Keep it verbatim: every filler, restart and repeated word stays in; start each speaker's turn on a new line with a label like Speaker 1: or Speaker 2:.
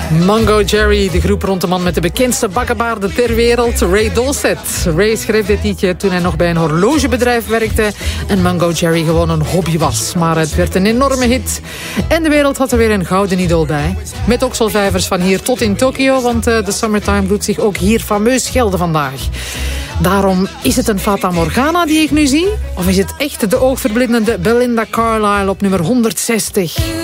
Speaker 1: Mango Jerry, de groep rond de man met de bekendste bakkenbaarden ter wereld, Ray Dolcet. Ray schreef dit liedje toen hij nog bij een horlogebedrijf werkte en Mango Jerry gewoon een hobby was. Maar het werd een enorme hit en de wereld had er weer een gouden idool bij. Met okselvijvers van hier tot in Tokio, want uh, de Summertime doet zich ook hier fameus gelden vandaag. Daarom, is het een Fata Morgana die ik nu zie? Of is het echt de oogverblindende Belinda Carlisle op nummer honderdzestig?